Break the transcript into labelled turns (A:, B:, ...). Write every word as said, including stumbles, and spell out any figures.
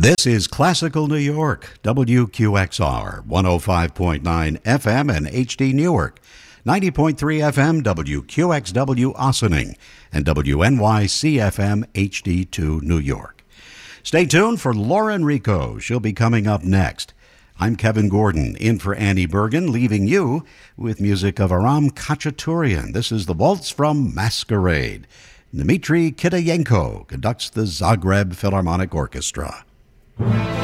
A: This is Classical New York, W Q X R, one oh five point nine F M and H D Newark, ninety point three F M W Q X W Ossining, and W N Y C F M H D two New York. Stay tuned for Lauren Rico. She'll be coming up next. I'm Kevin Gordon, in for Annie Bergen, leaving you with music of Aram Khachaturian. This is the waltz from Masquerade. Dmitry Kitayenko conducts the Zagreb Philharmonic Orchestra.